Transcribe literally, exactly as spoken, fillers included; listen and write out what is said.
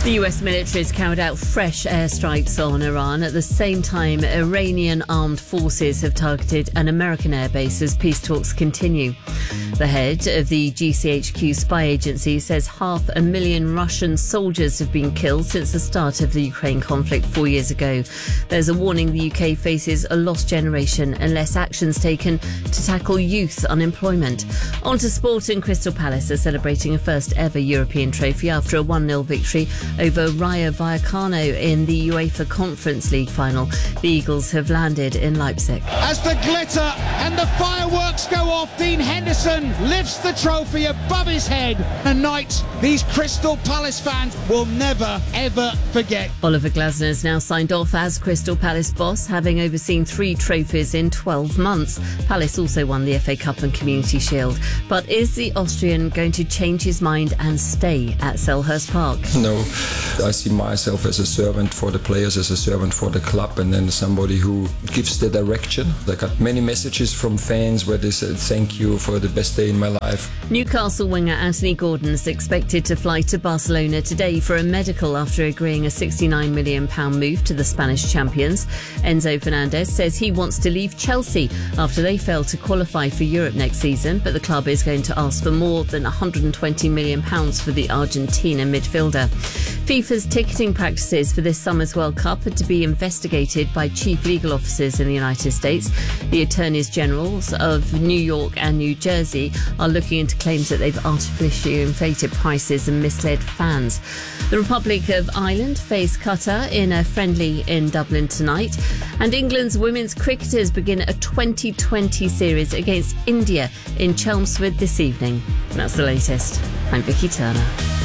The U S military has carried out fresh airstrikes on Iran. At the same time, Iranian armed forces have targeted an American airbase as peace talks continue. The head of the G C H Q spy agency says half a million Russian soldiers have been killed since the start of the Ukraine conflict four years ago. There's a warning the U K faces a lost generation unless action's taken to tackle youth unemployment. On to sport, and Crystal Palace are celebrating a first ever European trophy after a one nil victory over Rayo Vallecano in the UEFA Conference League final. The Eagles have landed in Leipzig. As the glitter and the fireworks go off, Dean Henderson lifts the trophy above his head. A night these Crystal Palace fans will never, ever forget. Oliver Glasner has now signed off as Crystal Palace boss, having overseen three trophies in twelve months. Palace also won the F A Cup and Community Shield. But is the Austrian going to change his mind and stay at Selhurst Park? No, I see myself as a servant for the players, as a servant for the club, and then somebody who gives the direction. I got many messages from fans where they said thank you for the best day in my life. Newcastle winger Anthony Gordon is expected to fly to Barcelona today for a medical after agreeing a sixty-nine million pounds move to the Spanish champions. Enzo Fernandez says he wants to leave Chelsea after they failed to qualify for Europe next season, but the club is going to ask for more than one hundred twenty million pounds for the Argentina midfielder. FIFA's ticketing practices for this summer's World Cup are to be investigated by chief legal officers in the United States. The attorneys generals of New York and New Jersey are looking into claims that they've artificially inflated prices and misled fans. The Republic of Ireland face Qatar in a friendly in Dublin tonight, and England's women's cricketers begin a twenty twenty series against India in Chelmsford this evening. That's the latest. I'm Vicky Turner.